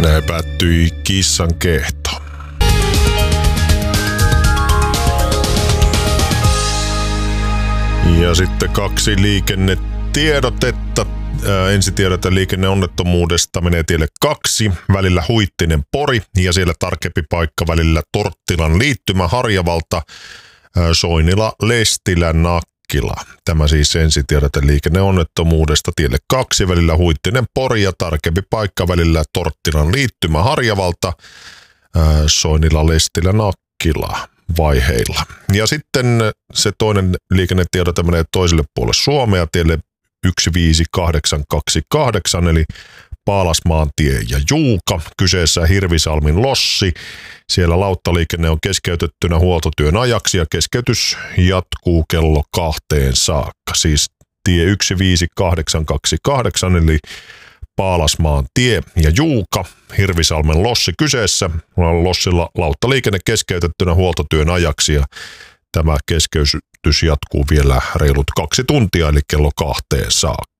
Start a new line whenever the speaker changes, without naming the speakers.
Näin päättyi kissan kehto. Ja sitten 2 liikennetiedotetta. Ensitiedote liikenneonnettomuudesta menee tielle 2, välillä Huittinen-Pori ja siellä tarkempi paikka välillä Torttilan liittymä Harjavalta, Soinila-Lestilä-Nakkila. Tämä siis ensitiedote liikenneonnettomuudesta tielle 2, välillä Huittinen-Pori ja tarkempi paikka välillä Torttilan liittymä Harjavalta, Soinila-Lestilä-Nakkila vaiheilla. Ja sitten se toinen liikennetiedote menee toiselle puolelle Suomea tielle 15828 eli Paalasmaantie ja Juuka. Kyseessä Hirvisalmin lossi. Siellä lauttaliikenne on keskeytettynä huoltotyön ajaksi ja keskeytys jatkuu kello 2 saakka. Siis tie 15828 eli Paalasmaantie ja Juuka. Hirvisalmen lossi kyseessä. Lossilla lauttaliikenne keskeytettynä huoltotyön ajaksi ja tämä keskeytys jatkuu vielä reilut 2 tuntia eli kello 2 saakka.